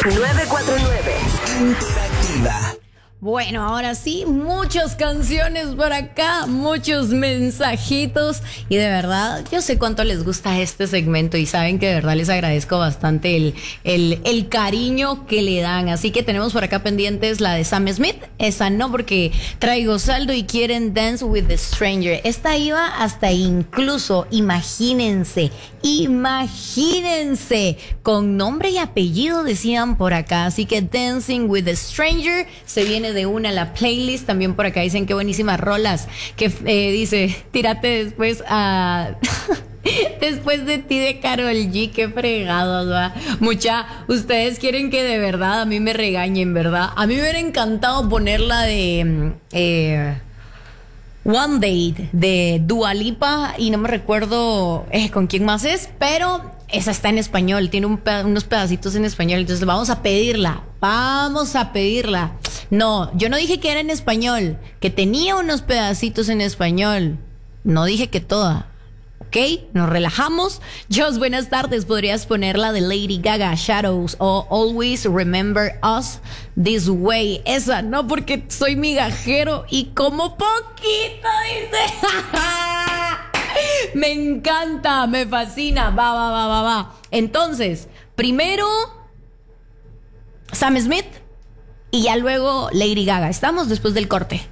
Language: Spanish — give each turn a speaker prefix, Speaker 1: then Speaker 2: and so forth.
Speaker 1: 949
Speaker 2: Interactiva.
Speaker 3: Bueno, ahora sí, muchas canciones por acá, muchos mensajitos y de verdad, yo sé cuánto les gusta este segmento y saben que de verdad les agradezco bastante el cariño que le dan. Así que tenemos por acá pendientes la de Sam Smith, esa no porque traigo saldo y quieren Dance with the Stranger. Esta iba hasta incluso, imagínense, con nombre y apellido decían por acá. Así que Dancing with the Stranger se viene de una a la playlist. También por acá dicen que buenísimas rolas. Que dice, tírate después a... Después de ti de Karol G, qué fregados, va. Ustedes quieren que de verdad a mí me regañen, ¿verdad? A mí me hubiera encantado ponerla de One Date de Dua Lipa y no me recuerdo con quién más es, pero esa está en español, tiene unos pedacitos en español, entonces vamos a pedirla. No, yo no dije que era en español, que tenía unos pedacitos en español. No dije que toda. ¿Ok? Nos relajamos. Jos, buenas tardes. ¿Podrías ponerla de Lady Gaga, Shadows o Always Remember Us This Way? Esa, no, porque soy migajero y como poquito, dice. Me encanta, me fascina. Va. Entonces, primero Sam Smith y ya luego Lady Gaga. Estamos después del corte.